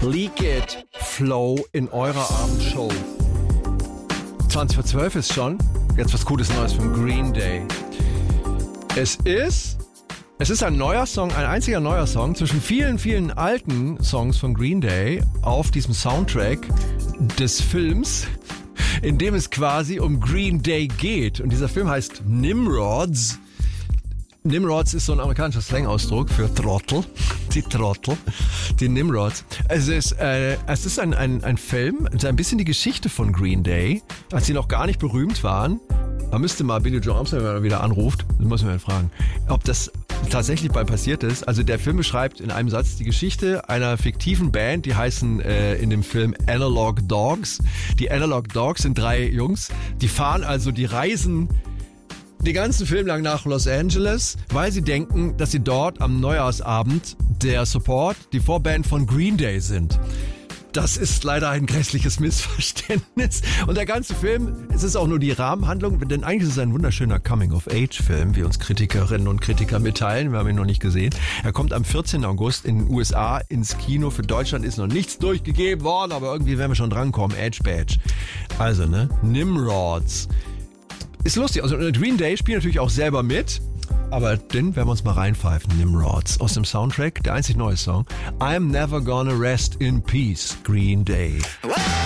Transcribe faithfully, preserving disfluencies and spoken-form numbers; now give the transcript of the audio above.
Leak It Flow in eurer Abendshow. zwanzig vor zwölf ist schon. Jetzt was Cooles Neues von Green Day. Es ist, es ist ein neuer Song, ein einziger neuer Song zwischen vielen, vielen alten Songs von Green Day auf diesem Soundtrack des Films, in dem es quasi um Green Day geht. Und dieser Film heißt Nimrods. Nimrods ist so ein amerikanischer Slang-Ausdruck für Trottel. Die Trottel. Die Nimrods. Es ist, äh, es ist ein, ein, ein Film, ein bisschen die Geschichte von Green Day, als sie noch gar nicht berühmt waren. Man müsste mal Billy Joe Armstrong, wenn er wieder anruft, das muss man fragen, ob das tatsächlich mal passiert ist. Also der Film beschreibt in einem Satz die Geschichte einer fiktiven Band, die heißen äh, in dem Film Analog Dogs. Die Analog Dogs sind drei Jungs, die fahren also, die reisen den ganzen Film lang nach Los Angeles, weil sie denken, dass sie dort am Neujahrsabend der Support, die Vorband von Green Day sind. Das ist leider ein grässliches Missverständnis. Und der ganze Film, es ist auch nur die Rahmenhandlung, denn eigentlich ist es ein wunderschöner Coming-of-Age-Film, wie uns Kritikerinnen und Kritiker mitteilen. Wir haben ihn noch nicht gesehen. Er kommt am vierzehnten August in den U S A ins Kino. Für Deutschland ist noch nichts durchgegeben worden, aber irgendwie werden wir schon drankommen. Edge Badge. Also, ne? Nimrods. Ist lustig. Also Green Day spielt natürlich auch selber mit. Aber den werden wir uns mal reinpfeifen. Nimrods aus dem Soundtrack. Der einzig neue Song. I'm Never Gonna Rest in Peace. Green Day.